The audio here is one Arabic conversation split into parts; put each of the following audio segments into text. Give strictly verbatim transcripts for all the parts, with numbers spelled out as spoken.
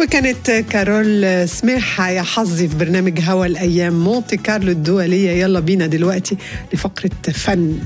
كانت كارول سماحة يا حظي في برنامج هوا الأيام مونتي كارلو الدولية. يلا بينا دلوقتي لفقرة فن.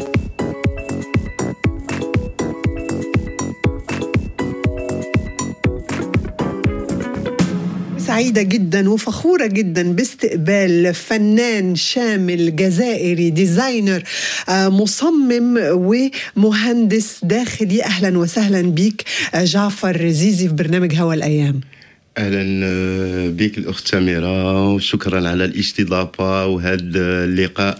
سعيدة جدا وفخورة جدا باستقبال فنان شامل جزائري، ديزاينر، مصمم ومهندس داخلي. أهلا وسهلا بيك جعفر زيزي في برنامج هوا الأيام. أهلا بك الأخت سميرة، وشكرا على الاستضافة وهذا اللقاء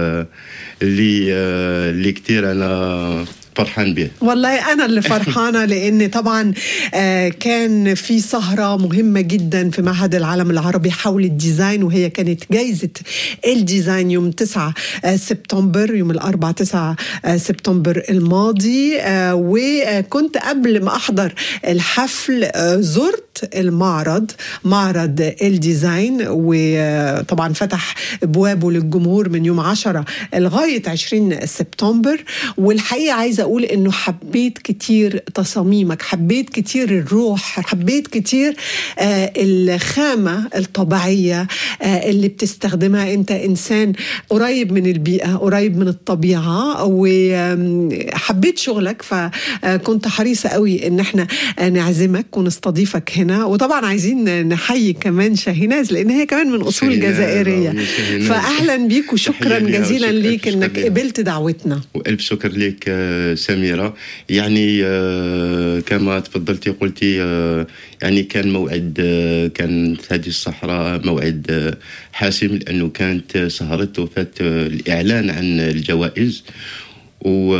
اللي اللي كتير أنا فرحان به. والله أنا اللي فرحانة لأن طبعا كان في سهرة مهمة جدا في معهد العالم العربي حول الديزاين، وهي كانت جايزة الديزاين يوم تسعة سبتمبر، يوم الأربعاء تسعة سبتمبر الماضي. وكنت قبل ما أحضر الحفل زرت المعرض، معرض الديزاين، وطبعا فتح أبوابه للجمهور من يوم عشرة لغاية عشرين سبتمبر. والحقيقة عايزة أقول إنه حبيت كتير تصاميمك، حبيت كتير الروح، حبيت كتير آه الخامة الطبيعية آه اللي بتستخدمها. أنت إنسان قريب من البيئة، قريب من الطبيعة، وحبيت شغلك، فكنت حريصة قوي إن احنا نعزمك ونستضيفك هنا. وطبعا عايزين نحيي كمان شاهيناز لأن هي كمان من أصول جزائرية، فأهلا بيك وشكرا جزيلا ليك إنك قبلت دعوتنا. وألف شكر لك سميرة. يعني كما تفضلتي قلتي، يعني كان موعد، كانت هذه الصحراء موعد حاسم، لأنه كانت سهرة وفاة الإعلان عن الجوائز. و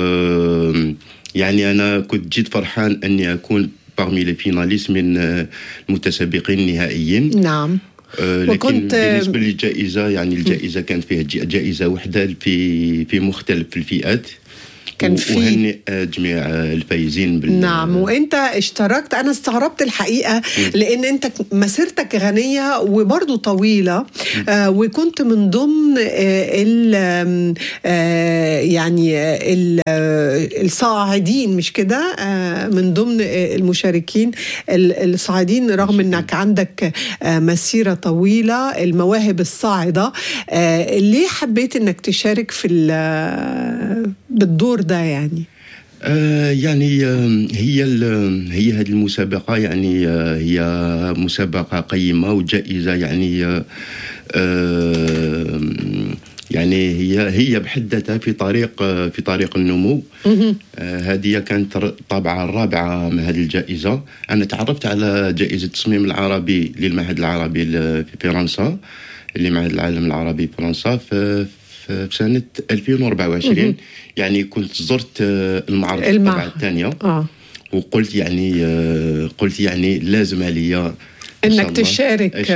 يعني أنا كنت جد فرحان أني أكون بارمي لي فيناليست من المتسابقين النهائيين. نعم. لكن وكنت بالنسبة للجائزة، يعني الجائزة كانت فيها جائزة واحدة في في مختلف الفئات. كان في وهنئ جميع الفايزين بال... نعم. وانت اشتركت، انا استغربت الحقيقه لان انت مسيرتك غنيه وبرضه طويله، آه وكنت من ضمن آه ال آه يعني ال الصاعدين، مش كده، آه من ضمن آه المشاركين الصاعدين، رغم انك عندك آه مسيره طويله، المواهب الصاعده. آه ليه حبيت انك تشارك في بالدور ده يعني؟ آه يعني آه هي هي هذه المسابقة، يعني آه هي مسابقة قيمة وجائزة، يعني آه آه يعني هي هي بحد ذاتها في طريق آه في طريق النمو. آه هذه كانت الطابعة الرابعة من هذه الجائزة. أنا تعرفت على جائزة التصميم العربي للمعهد العربي في فرنسا، اللي معهد العالم العربي في فرنسا، في في سنة ألفين وأربعة وعشرين. يعني كنت زرت المعرض الطبعة الثانية، آه. وقلت يعني قلت يعني لازم عليا انك تشارك